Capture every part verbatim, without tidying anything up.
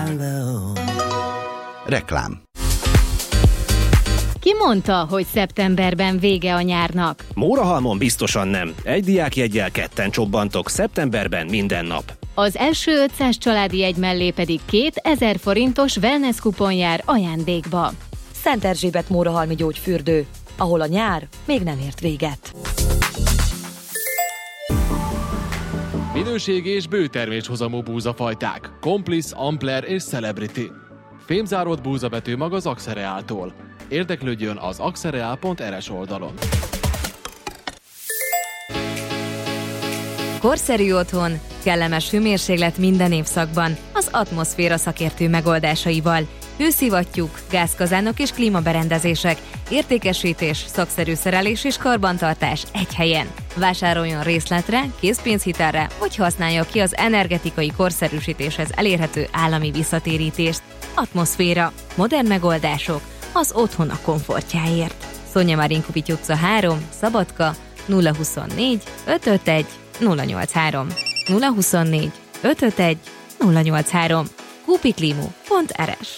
Reklám. Ki mondta, hogy szeptemberben vége a nyárnak? Mórahalmon biztosan nem. Egy diákjeggyel ketten csobbantok szeptemberben minden nap. Az első ötszáz családi jegy mellé pedig kétezer forintos wellness kupon jár ajándékba. Szent Erzsébet Mórahalmi gyógyfürdő, ahol a nyár még nem ért véget. Minőségi és bőterméshozamú búzafajták. Complice, Ampler és Celebrity. Fémzáródott búzabetű mag az Axereáltól. Érdeklődjön az axereál pont er es oldalon. Korszerű otthon, kellemes hőmérséklet minden évszakban, az Atmoszféra szakértő megoldásaival. Hőszivattyúk, gázkazánok és klímaberendezések, értékesítés, szakszerű szerelés és karbantartás egy helyen. Vásároljon részletre, készpénzhitelre, vagy használja ki az energetikai korszerűsítéshez elérhető állami visszatérítést. Atmoszféra. Modern megoldások az otthon a komfortjáért. Szonya Marinkovics utca három, Szabadka, nulla huszonnégy ötvenöt nulla nyolcvanhárom, nulla huszonnégy ötvenöt nulla nyolcvanhárom, kupiklimu pont er es.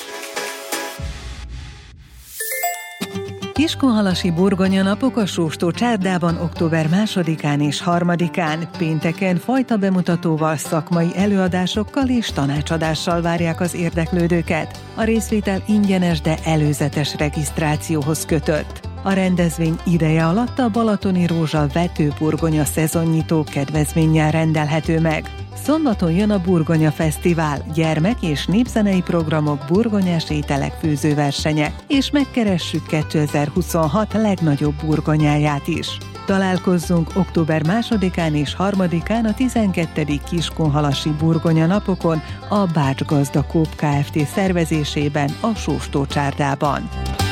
Kiskunhalasi burgonya napok a Sóstó csárdában október másodikán és harmadikán, pénteken fajta bemutatóval, szakmai előadásokkal és tanácsadással várják az érdeklődőket. A részvétel ingyenes, de előzetes regisztrációhoz kötött. A rendezvény ideje alatt a Balatoni Rózsa vetőburgonya szezonnyitó kedvezménnyel rendelhető meg. Szombaton jön a Burgonya Fesztivál, gyermek- és népzenei programok, burgonyás ételek főzőversenye, és megkeressük kétezer-huszonhat legnagyobb burgonyáját is. Találkozzunk október másodikán és harmadikán a tizenkettedik Kiskunhalasi burgonya napokon a Bács Gazda Coop Kft. Szervezésében a Sóstó csárdában.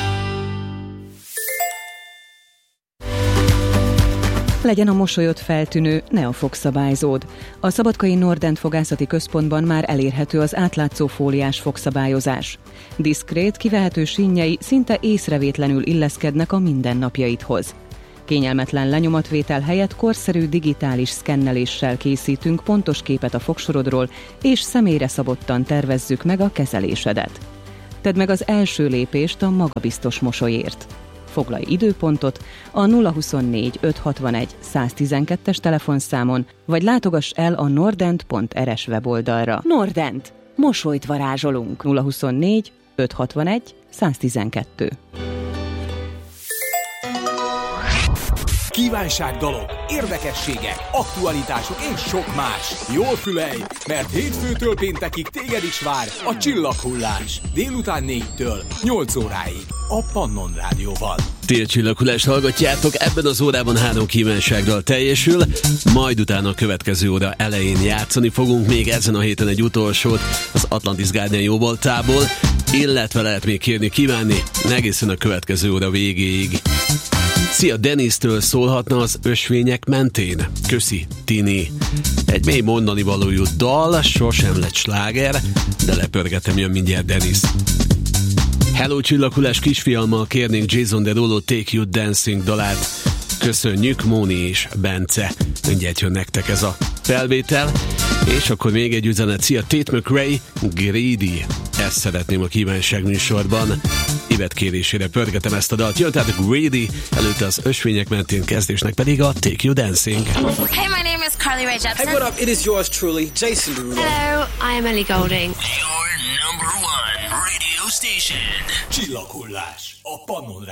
Legyen a mosolyod feltűnő, ne a fogszabályzód. A Szabadkai Nordent Fogászati Központban már elérhető az átlátszó fóliás fogszabályozás. Diszkrét, kivehető sínjei szinte észrevétlenül illeszkednek a mindennapjaidhoz. Kényelmetlen lenyomatvétel helyett korszerű digitális szkenneléssel készítünk pontos képet a fogsorodról, és személyre szabottan tervezzük meg a kezelésedet. Tedd meg az első lépést a magabiztos mosolyért. Foglalj időpontot a nulla huszonnégy ötszázhatvanegy száztizenkettes telefonszámon, vagy látogass el a nordent pont er es weboldalra. Nordent. Mosolyt varázsolunk. nulla huszonnégy ötszázhatvanegy száztizenkettő. Kívánságdalok, érdekességek, aktualitások és sok más. Jól fülelj, mert hétfőtől péntekig téged is vár a Csillaghullás. Délután négytől nyolc óráig a Pannon Rádióval. Ti a Csillaghullást hallgatjátok, ebben az órában három kívánságdal teljesül, majd utána a következő óra elején játszani fogunk még ezen a héten egy utolsót az Atlantis Garden jóvoltából, illetve lehet még kérni, kívánni egészen a következő óra végéig. Szia, Denisztől szólhatna az Ösvények mentén. Köszi, Tini. Egy mély mondani valójú dal, sosem lett sláger, de lepörgetem, jön mindjárt Denis. Hello, Csillaghullás kisfiammal kérnénk Jason Derulo Take You Dancing dalát. Köszönjük, Móni és Bence. Mindjárt jön nektek ez a felvétel. És akkor még egy üzenet. Szia, Tate McRae, Greedy. Ezt szeretném a kívánság műsorban. Ivet kérésére pörgetem ezt a dalt. Jön tehát a Greedy, előtte az Ösvények mentén, kezdésnek pedig a Take You Dancing. Hey, my name is Carly Rae Jepsen. Hey, what up? It is yours truly, Jason Derulo. Hello, I am Ellie Goulding. Your number one radio station. Csillaghullás, a Pannon